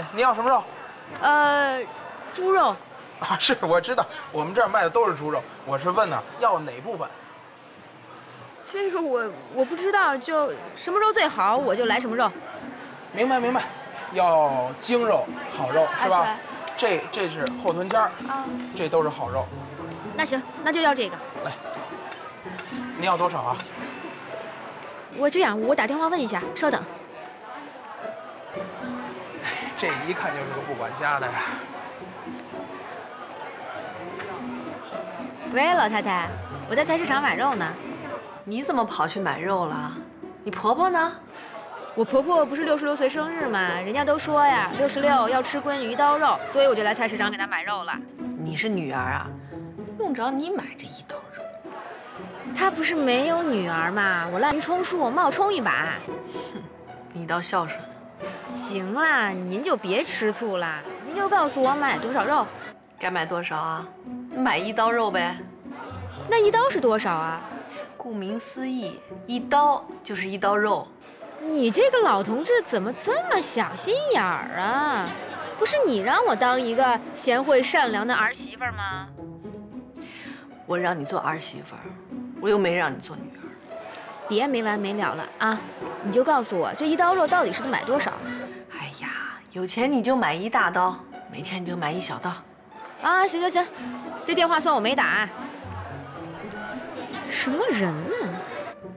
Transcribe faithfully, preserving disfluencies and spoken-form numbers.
你要什么肉？ 呃，猪肉。 啊，是我知道，我们这儿卖的都是猪肉。我是问呢，要哪部分？ 这个我我不知道，就什么肉最好，我就来什么肉。 明白明白，要精肉好肉是吧？ 啊这这是后臀尖儿啊，这都是好肉。 那行，那就要这个。 来，你要多少啊？ 我这样，我打电话问一下，稍等。 这一看就是个不管家的呀。 喂，老太太，我在菜市场买肉呢。 你怎么跑去买肉了？你婆婆呢？ 我婆婆不是六十六岁生日吗？人家都说呀，六十六要吃闺女一刀肉，所以我就来菜市场给她买肉了。 你是女儿啊，用着你买这一刀肉？ 她不是没有女儿吗？我滥竽充数，我冒充一把。 哼，你倒孝顺。 行啦，您就别吃醋啦，您就告诉我买多少肉。 该买多少啊？买一刀肉呗。 那一刀是多少啊？ 顾名思义，一刀就是一刀肉。 你这个老同志怎么这么小心眼儿啊？不是你让我当一个贤惠善良的儿媳妇吗？ 我让你做儿媳妇儿，我又没让你做女儿。 别没完没了了啊！你就告诉我这一刀肉到底是买多少？ 哎呀，有钱你就买一大刀，没钱你就买一小刀。 啊，行行行，这电话算我没打。什么人啊？